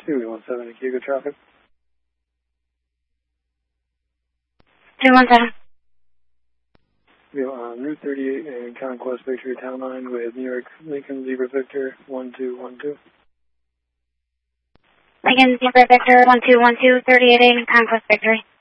217 Hugo traffic. 217. We're on Route 38 and Conquest Victory Town Line with New York Lincoln Zebra Victor 1212. Lincoln Zebra Victor 1212, 38A and Conquest Victory.